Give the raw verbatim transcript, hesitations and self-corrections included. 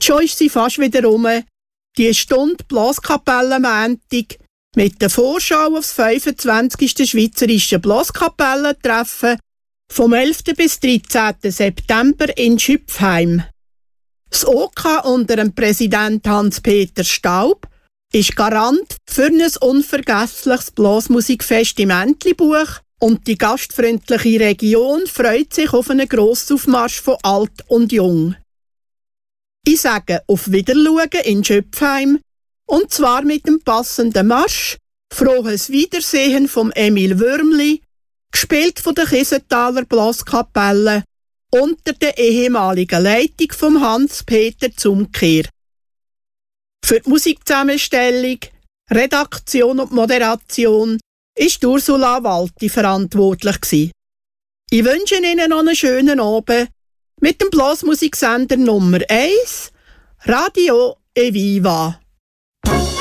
Und schon ist sie fast wieder rum, die Stunde Blaskapellenmäntig mit der Vorschau aufs fünfundzwanzigste Schweizerische Blaskapellentreffen vom elften bis dreizehnten September in Schüpfheim. Das O K unter dem Präsident Hans-Peter Staub ist Garant für ein unvergessliches Blasmusikfest im Entlebuch und die gastfreundliche Region freut sich auf einen Grossaufmarsch von alt und jung. Ich sage auf Wiederschauen in Schöpfheim und zwar mit dem passenden Marsch «Frohes Wiedersehen» vom Emil Würmli, gespielt von der Kiesenthaler Blaskapelle unter der ehemaligen Leitung von Hans-Peter Zumkehr. Für die Musikzusammenstellung, Redaktion und Moderation ist Ursula Walti verantwortlich gewesen. Ich wünsche Ihnen noch einen schönen Abend mit dem Blasmusiksender Nummer eins, Radio Eviva.